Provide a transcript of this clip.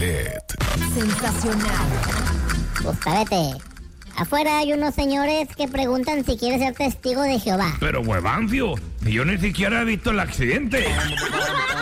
Milet. Sensacional. Buscárete. Afuera hay unos señores que preguntan si quieres ser testigo de Jehová. Pero huevancio, yo ni siquiera he visto el accidente.